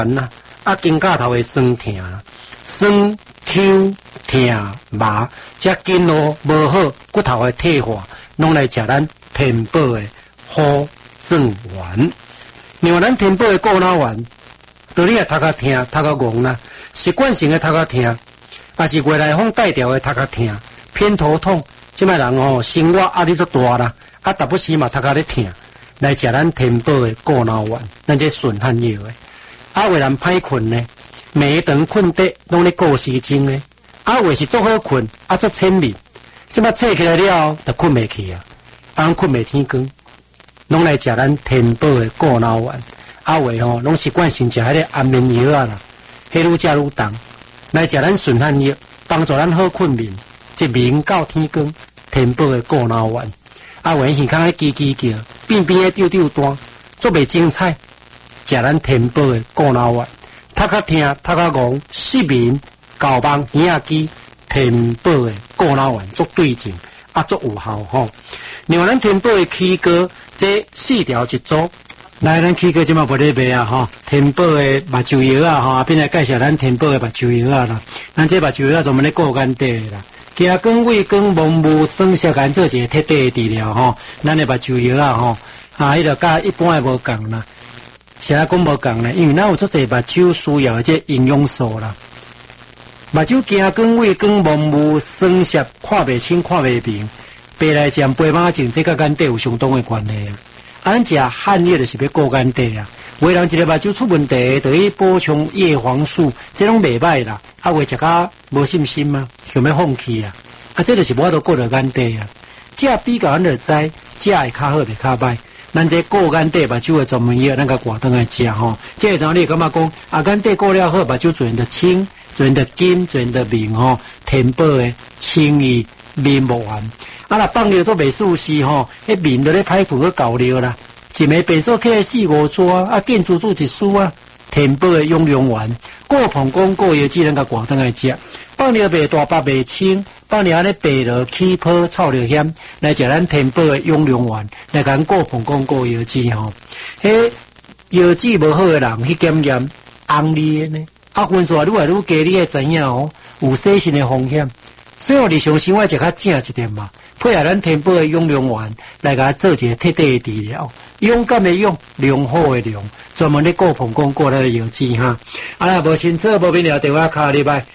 呐，肩胛头会酸痛啦，酸抽痛麻，这筋络无好，骨头会退化，拢来食咱天宝的好正丸。另外，咱天宝的过脑丸，道你啊头壳痛、头壳戆啦，习惯性的头壳痛，也是外来风带调的头壳痛、偏头痛，即摆人吼生活压力足大啦，达不时嘛头壳咧痛，来食咱天宝的过脑丸，咱这顺汗药的。为人歹困呢，暝长困得拢咧过时钟呢，为是足好困，足浅眠，即摆醒起来了就困袂去啊，困袂天光，拢来食咱天宝的过脑丸。为吼拢习惯性食迄个安眠药啊啦，迄愈食愈重，来食咱顺汗药，帮助咱好困眠，一眠到天光。天宝的过脑丸，为耳孔咧叽叽叫，边边咧丢丢单，足袂精彩。食咱天宝的过脑丸，头壳痛、头壳戆、失眠、搞梦、耳仔机，天宝的过脑丸足对症，足有效吼。另外，咱天宝的起膏，这4条一组。来，咱起膏即马无咧卖啊吼，天宝的目睭药啊吼，边来介绍咱天宝的目睭药啊啦。咱这目睭药专门咧顾眼底啦，姜光、胃光、蒙雾、酸涩干做一个彻底的治疗吼。咱的目睭药啊吼，迄个甲一般的无共啦。啥讲无共呢？因为咱有足侪目睭需要的这营养素啦。目睭姜光、胃光、蒙雾、酸涩、看袂清、看袂明，白内障、白马症，这甲眼底有相当的关系啊。咱食汗液就是要顾眼底啊。有的人一个目睭出问题，就去补充叶黄素，这拢袂歹啦。为食甲无信心啊，想要放弃啊。这就是无法度顾着眼底啊。这比较咱就知，这会较好袂较歹。咱这顾眼底目睭的专门药，咱甲挂灯来食吼。这阵你感觉讲眼底顾了好，目睭自然就清，自然就金，自然就明吼。天宝的清益面目丸。若放尿做袂舒适吼，迄面就咧歹浮去搞尿啦，一枚白素克4、5抓，见煮煮一输啊。天宝的养龙丸，过膀胱过药只能甲挂灯来食，放尿袂大白袂清，放尿安尼白落起泡臭着险，来食咱天宝的养龙丸，来甲过膀胱过药只吼。迄药剂无好的人去检验红利的呢，分数愈来愈低，你会知影哦，有洗肾的风险。所以日常生活食较正一点嘛。配合咱天宝的养龙丸来甲做一个彻底的治疗，勇敢的勇，良好的良，专门咧顾膀胱过来的药剂哈。无清楚无明了电话卡入来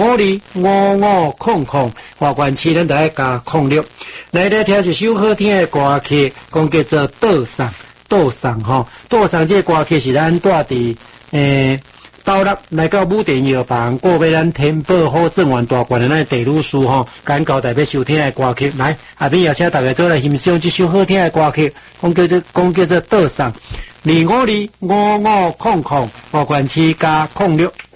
2525500，华冠市咱就爱加06。来听一首好听的歌曲，讲叫做倒送吼。倒送这歌曲是咱带伫到了来到武电药房，过俾咱天宝好正丸大罐的咱地女士吼，简交代要收听的歌曲，来下边也请大家做来欣赏这首好听的歌曲，讲叫做倒送，2525500，华冠市加06。